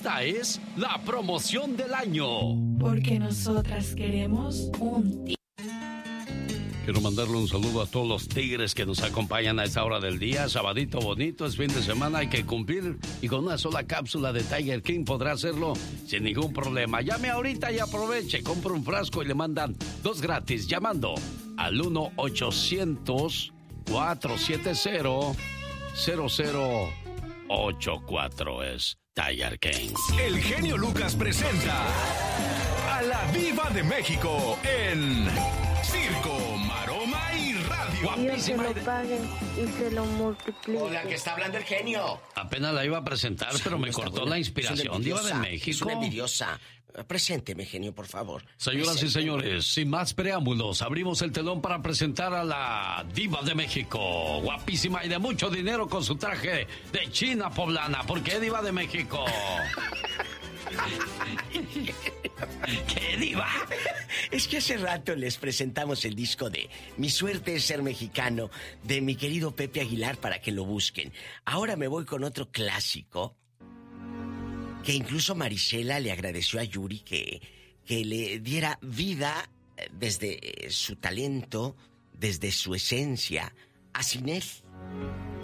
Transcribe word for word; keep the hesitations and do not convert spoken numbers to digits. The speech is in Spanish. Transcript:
esta es la promoción del año. Porque nosotras queremos un tigre. Quiero mandarle un saludo a todos los tigres que nos acompañan a esta hora del día. Sabadito bonito, es fin de semana, hay que cumplir. Y con una sola cápsula de Tiger King podrá hacerlo sin ningún problema. Llame ahorita y aproveche. Compre un frasco y le mandan dos gratis llamando al uno ochocientos, cuatrocientos setenta, cero cero ocho cuatro. Es Tiger King. El genio Lucas presenta a la Diva de México en Circo, Maroma y Radio. Dios se lo pague y se lo multiplique. Hola, que está hablando el genio. Apenas la iba a presentar, pero me cortó la inspiración. Diva de México. Es una envidiosa. Presénteme, genio, por favor. Señoras y señores, sin más preámbulos, abrimos el telón para presentar a la Diva de México. Guapísima y de mucho dinero con su traje de China poblana. ¿Por qué Diva de México? ¿Qué, diva? Es que hace rato les presentamos el disco de Mi suerte es ser mexicano, de mi querido Pepe Aguilar, para que lo busquen. Ahora me voy con otro clásico, que incluso Marisela le agradeció a Yuri que, que le diera vida desde su talento, desde su esencia, a Sinel.